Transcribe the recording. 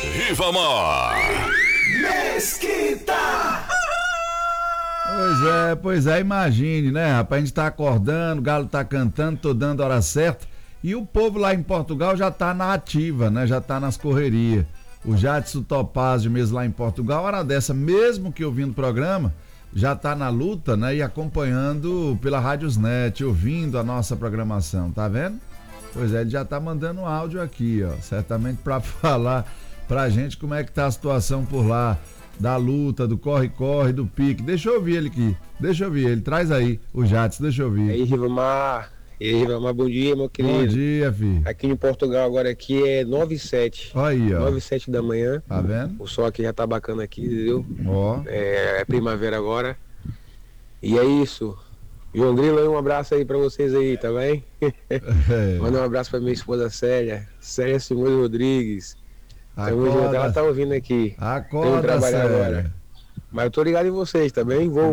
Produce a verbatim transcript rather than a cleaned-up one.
Ribamar. Mesquita! Pois é, pois é, imagine, né, rapaz, a gente tá acordando, o galo tá cantando, tô dando a hora certa, e o povo lá em Portugal já tá na ativa, né, já tá nas correrias. O Jadson Topázio mesmo lá em Portugal, hora dessa, mesmo que ouvindo o programa, já tá na luta, né, e acompanhando pela Rádiosnet, ouvindo a nossa programação, tá vendo? Pois é, ele já tá mandando um áudio aqui, ó, certamente pra falar pra gente como é que tá a situação por lá, da luta, do corre-corre, do pique. Deixa eu ouvir ele aqui, deixa eu ouvir ele, traz aí o Jadson, deixa eu ouvir. E aí, Ribamar, e aí, Ribamar, bom dia, meu querido. Bom dia, filho. Aqui em Portugal agora aqui é nove e sete. Olha aí, ó. nove e sete da manhã. Tá vendo? O sol aqui já tá bacana aqui, viu? Ó. É, é primavera agora. E é isso. João Grilo, um abraço aí pra vocês aí, tá bem? É. Manda um abraço pra minha esposa Célia, Célia Simões Rodrigues. Tamo junto, Acorda, ela tá ouvindo aqui. acorda, Tenho que trabalhar Célia. agora. Mas eu tô ligado em vocês, tá bem? Vou